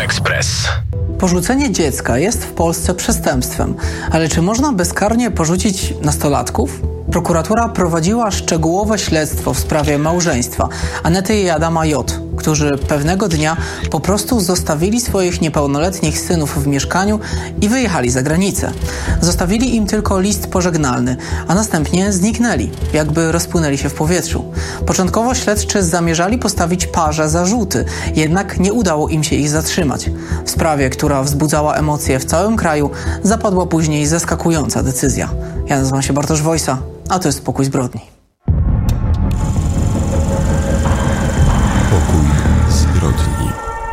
Express. Porzucenie dziecka jest w Polsce przestępstwem, ale czy można bezkarnie porzucić nastolatków? Prokuratura prowadziła szczegółowe śledztwo w sprawie małżeństwa Anety i Adama J., którzy pewnego dnia po prostu zostawili swoich niepełnoletnich synów w mieszkaniu i wyjechali za granicę. Zostawili im tylko list pożegnalny, a następnie zniknęli, jakby rozpłynęli się w powietrzu. Początkowo śledczy zamierzali postawić parze zarzuty, jednak nie udało im się ich zatrzymać. W sprawie, która wzbudzała emocje w całym kraju, zapadła później zaskakująca decyzja. Ja nazywam się Bartosz Wojsa, a to jest Pokój Zbrodni. Pokój Zbrodni.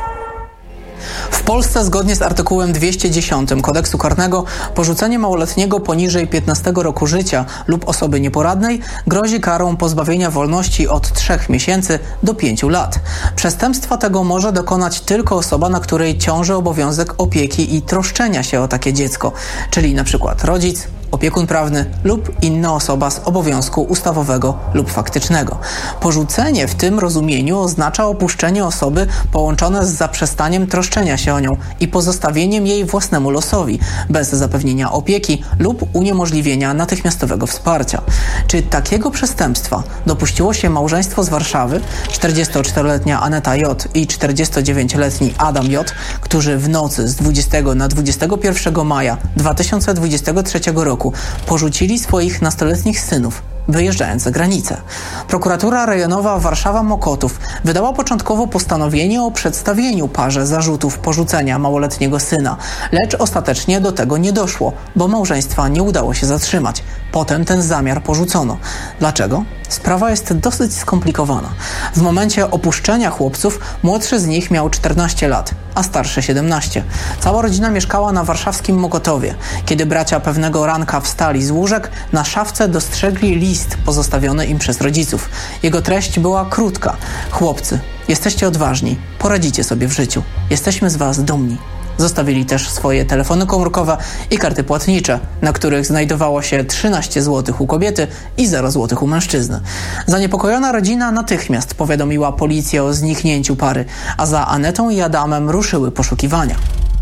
W Polsce zgodnie z artykułem 210 Kodeksu Karnego porzucenie małoletniego poniżej 15 roku życia lub osoby nieporadnej grozi karą pozbawienia wolności od 3 miesięcy do 5 lat. Przestępstwa tego może dokonać tylko osoba, na której ciąży obowiązek opieki i troszczenia się o takie dziecko, czyli np. rodzic, opiekun prawny lub inna osoba z obowiązku ustawowego lub faktycznego. Porzucenie w tym rozumieniu oznacza opuszczenie osoby połączone z zaprzestaniem troszczenia się o nią i pozostawieniem jej własnemu losowi, bez zapewnienia opieki lub uniemożliwienia natychmiastowego wsparcia. Czy takiego przestępstwa dopuściło się małżeństwo z Warszawy, 44-letnia Aneta J. i 49-letni Adam J., którzy w nocy z 20 na 21 maja 2023 roku porzucili swoich nastoletnich synów, wyjeżdżając za granicę. Prokuratura rejonowa Warszawa-Mokotów wydała początkowo postanowienie o przedstawieniu parze zarzutów porzucenia małoletniego syna, lecz ostatecznie do tego nie doszło, bo małżeństwa nie udało się zatrzymać. Potem ten zamiar porzucono. Dlaczego? Sprawa jest dosyć skomplikowana. W momencie opuszczenia chłopców młodszy z nich miał 14 lat, a starszy 17. Cała rodzina mieszkała na warszawskim Mokotowie. Kiedy bracia pewnego ranka wstali z łóżek, na szafce dostrzegli list pozostawiony im przez rodziców. Jego treść była krótka. Chłopcy, jesteście odważni, poradzicie sobie w życiu. Jesteśmy z was dumni. Zostawili też swoje telefony komórkowe i karty płatnicze, na których znajdowało się 13 zł u kobiety i 0 zł u mężczyzny. Zaniepokojona rodzina natychmiast powiadomiła policję o zniknięciu pary, a za Anetą i Adamem ruszyły poszukiwania.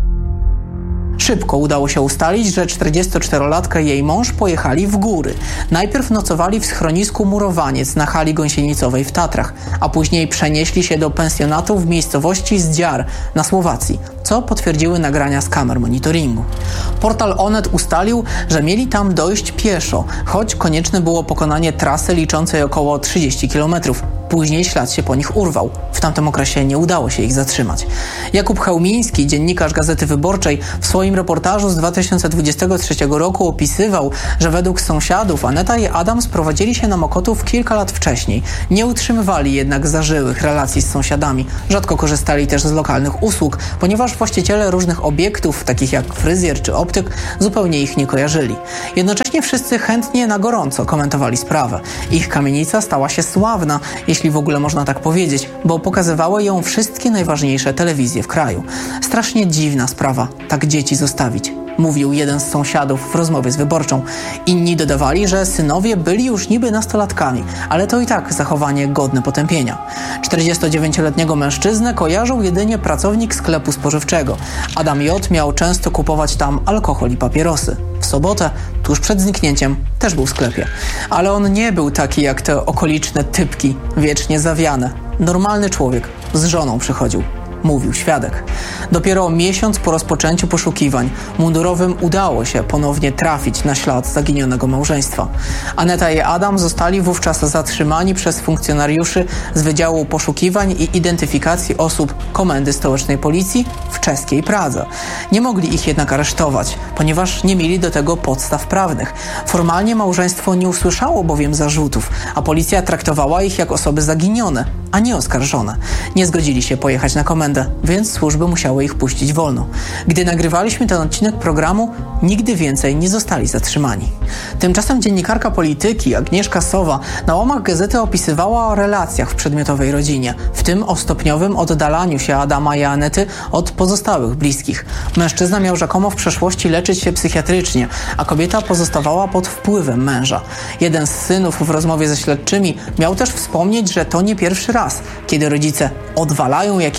Szybko udało się ustalić, że 44-latka i jej mąż pojechali w góry. Najpierw nocowali w schronisku Murowaniec na hali gąsienicowej w Tatrach, a później przenieśli się do pensjonatu w miejscowości Zdziar na Słowacji, co potwierdziły nagrania z kamer monitoringu. Portal Onet ustalił, że mieli tam dojść pieszo, choć konieczne było pokonanie trasy liczącej około 30 km. Później ślad się po nich urwał. W tamtym okresie nie udało się ich zatrzymać. Jakub Chełmiński, dziennikarz Gazety Wyborczej, w swoim reportażu z 2023 roku opisywał, że według sąsiadów Aneta i Adam sprowadzili się na Mokotów kilka lat wcześniej. Nie utrzymywali jednak zażyłych relacji z sąsiadami. Rzadko korzystali też z lokalnych usług, ponieważ właściciele różnych obiektów, takich jak fryzjer czy optyk, zupełnie ich nie kojarzyli. Jednocześnie wszyscy chętnie na gorąco komentowali sprawę. Ich kamienica stała się sławna, jeśli w ogóle można tak powiedzieć, bo pokazywały ją wszystkie najważniejsze telewizje w kraju. Strasznie dziwna sprawa, tak dzieci zostawić, mówił jeden z sąsiadów w rozmowie z Wyborczą. Inni dodawali, że synowie byli już niby nastolatkami, ale to i tak zachowanie godne potępienia. 49-letniego mężczyznę kojarzył jedynie pracownik sklepu spożywczego. Adam J. miał często kupować tam alkohol i papierosy. W sobotę, tuż przed zniknięciem, też był w sklepie. Ale on nie był taki jak te okoliczne typki, wiecznie zawiane. Normalny człowiek, z żoną przychodził, mówił świadek. Dopiero miesiąc po rozpoczęciu poszukiwań mundurowym udało się ponownie trafić na ślad zaginionego małżeństwa. Aneta i Adam zostali wówczas zatrzymani przez funkcjonariuszy z Wydziału Poszukiwań i Identyfikacji Osób Komendy Stołecznej Policji w czeskiej Pradze. Nie mogli ich jednak aresztować, ponieważ nie mieli do tego podstaw prawnych. Formalnie małżeństwo nie usłyszało bowiem zarzutów, a policja traktowała ich jak osoby zaginione, a nie oskarżone. Nie zgodzili się pojechać na komendę, więc służby musiały ich puścić wolno. Gdy nagrywaliśmy ten odcinek programu, nigdy więcej nie zostali zatrzymani. Tymczasem dziennikarka Polityki Agnieszka Sowa na łamach gazety opisywała o relacjach w przedmiotowej rodzinie, w tym o stopniowym oddalaniu się Adama i Anety od pozostałych bliskich. Mężczyzna miał rzekomo w przeszłości leczyć się psychiatrycznie, a kobieta pozostawała pod wpływem męża. Jeden z synów w rozmowie ze śledczymi miał też wspomnieć, że to nie pierwszy raz, kiedy rodzice odwalają jakieś dziwne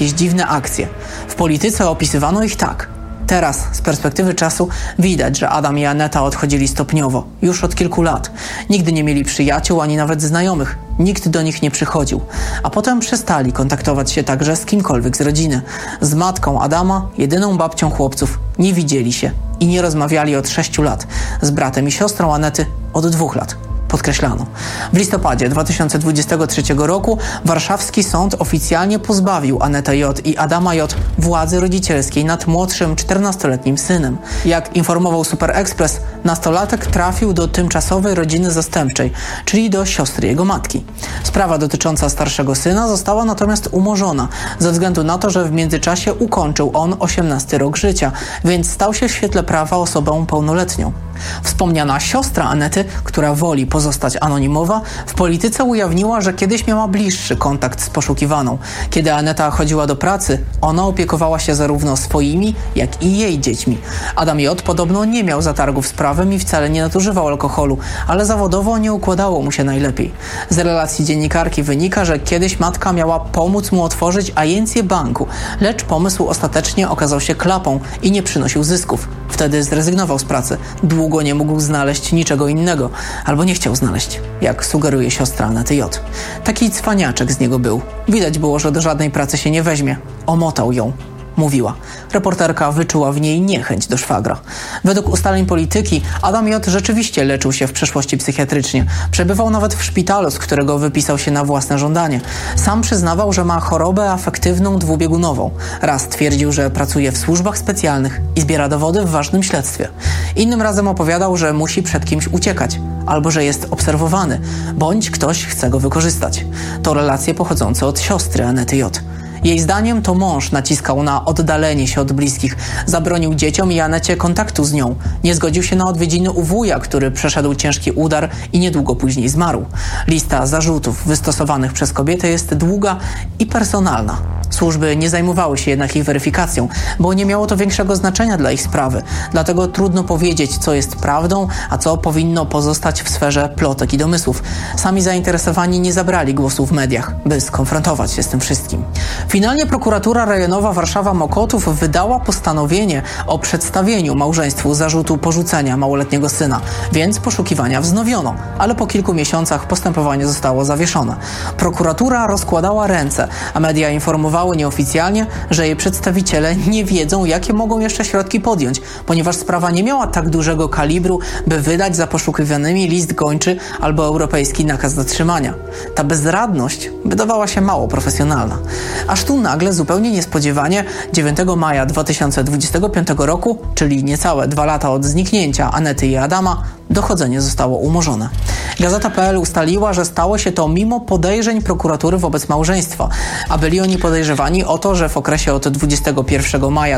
inne akcje. W polityce opisywano ich tak. Teraz, z perspektywy czasu, widać, że Adam i Aneta odchodzili stopniowo, już od kilku lat. Nigdy nie mieli przyjaciół, ani nawet znajomych. Nikt do nich nie przychodził. A potem przestali kontaktować się także z kimkolwiek z rodziny. Z matką Adama, jedyną babcią chłopców, nie widzieli się i nie rozmawiali od 6 lat. Z bratem i siostrą Anety od 2 lat. Podkreślano. W listopadzie 2023 roku warszawski sąd oficjalnie pozbawił Anetę J. i Adama J. władzy rodzicielskiej nad młodszym 14-letnim synem. Jak informował Super Express, nastolatek trafił do tymczasowej rodziny zastępczej, czyli do siostry jego matki. Sprawa dotycząca starszego syna została natomiast umorzona, ze względu na to, że w międzyczasie ukończył on 18 rok życia, więc stał się w świetle prawa osobą pełnoletnią. Wspomniana siostra Anety, która woli pozostać anonimowa, w polityce ujawniła, że kiedyś miała bliższy kontakt z poszukiwaną. Kiedy Aneta chodziła do pracy, ona opiekowała się zarówno swoimi, jak i jej dziećmi. Adam J. podobno nie miał zatargów z prawem i wcale nie nadużywał alkoholu, ale zawodowo nie układało mu się najlepiej. Z relacji dziennikarki wynika, że kiedyś matka miała pomóc mu otworzyć agencję banku, lecz pomysł ostatecznie okazał się klapą i nie przynosił zysków. Wtedy zrezygnował z pracy. Długo nie mógł znaleźć niczego innego, albo nie chciał znaleźć, jak sugeruje siostra Anety J. Taki cwaniaczek z niego był. Widać było, że do żadnej pracy się nie weźmie. Omotał ją. Mówiła. Reporterka wyczuła w niej niechęć do szwagra. Według ustaleń polityki Adam J. rzeczywiście leczył się w przeszłości psychiatrycznie. Przebywał nawet w szpitalu, z którego wypisał się na własne żądanie. Sam przyznawał, że ma chorobę afektywną dwubiegunową. Raz twierdził, że pracuje w służbach specjalnych i zbiera dowody w ważnym śledztwie. Innym razem opowiadał, że musi przed kimś uciekać, albo że jest obserwowany, bądź ktoś chce go wykorzystać. To relacje pochodzące od siostry Anety J. Jej zdaniem to mąż naciskał na oddalenie się od bliskich, zabronił dzieciom i Anecie kontaktu z nią. Nie zgodził się na odwiedziny u wuja, który przeszedł ciężki udar i niedługo później zmarł. Lista zarzutów wystosowanych przez kobietę jest długa i personalna. Służby nie zajmowały się jednak ich weryfikacją, bo nie miało to większego znaczenia dla ich sprawy. Dlatego trudno powiedzieć, co jest prawdą, a co powinno pozostać w sferze plotek i domysłów. Sami zainteresowani nie zabrali głosu w mediach, by skonfrontować się z tym wszystkim. Finalnie prokuratura rejonowa Warszawa-Mokotów wydała postanowienie o przedstawieniu małżeństwu zarzutu porzucenia małoletniego syna, więc poszukiwania wznowiono, ale po kilku miesiącach postępowanie zostało zawieszone. Prokuratura rozkładała ręce, a media informowały nieoficjalnie, że jej przedstawiciele nie wiedzą, jakie mogą jeszcze środki podjąć, ponieważ sprawa nie miała tak dużego kalibru, by wydać za poszukiwanymi list gończy albo europejski nakaz zatrzymania. Ta bezradność wydawała się mało profesjonalna. Aż tu nagle, zupełnie niespodziewanie, 9 maja 2025 roku, czyli niecałe 2 lata od zniknięcia Anety i Adama, dochodzenie zostało umorzone. Gazeta.pl ustaliła, że stało się to mimo podejrzeń prokuratury wobec małżeństwa, a byli oni podejrzewani o to, że w okresie od 21 maja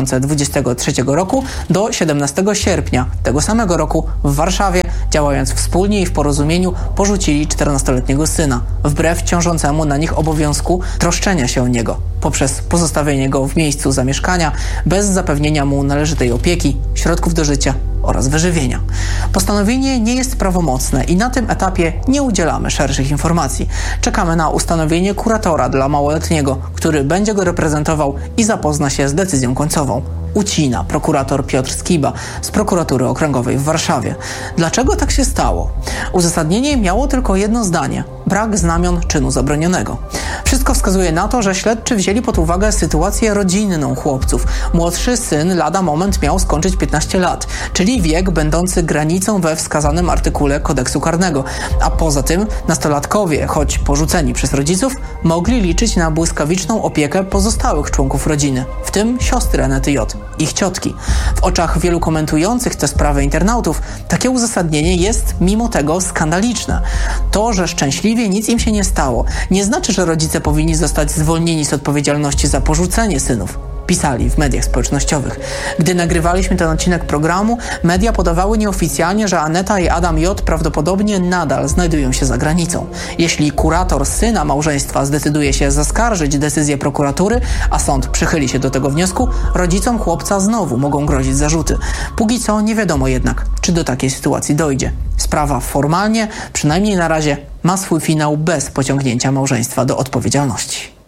2023 roku do 17 sierpnia tego samego roku w Warszawie, działając wspólnie i w porozumieniu, porzucili 14-letniego syna, wbrew ciążącemu na nich obowiązku troszczenia się o niego, poprzez pozostawienie go w miejscu zamieszkania bez zapewnienia mu należytej opieki, środków do życia oraz wyżywienia. Postanowienie nie jest prawomocne i na tym etapie nie udzielamy szerszych informacji. Czekamy na ustanowienie kuratora dla małoletniego, który będzie go reprezentował i zapozna się z decyzją końcową. Ucina prokurator Piotr Skiba z prokuratury okręgowej w Warszawie. Dlaczego tak się stało? Uzasadnienie miało tylko jedno zdanie: brak znamion czynu zabronionego. Wszystko wskazuje na to, że śledczy wzięli pod uwagę sytuację rodzinną chłopców. Młodszy syn lada moment miał skończyć 15 lat, czyli wiek będący granicą we wskazanym artykule kodeksu karnego. A poza tym nastolatkowie, choć porzuceni przez rodziców, mogli liczyć na błyskawiczną opiekę pozostałych członków rodziny, w tym siostry Anety J., ich ciotki. W oczach wielu komentujących tę sprawę internautów takie uzasadnienie jest mimo tego skandaliczne. To, że szczęśliwie nic im się nie stało, nie znaczy, że rodzice powinni zostać zwolnieni z odpowiedzialności za porzucenie synów. Pisali w mediach społecznościowych. Gdy nagrywaliśmy ten odcinek programu, media podawały nieoficjalnie, że Aneta i Adam J. prawdopodobnie nadal znajdują się za granicą. Jeśli kurator syna małżeństwa zdecyduje się zaskarżyć decyzję prokuratury, a sąd przychyli się do tego wniosku, rodzicom chłopca znowu mogą grozić zarzuty. Póki co nie wiadomo jednak, czy do takiej sytuacji dojdzie. Sprawa formalnie, przynajmniej na razie, ma swój finał bez pociągnięcia małżeństwa do odpowiedzialności.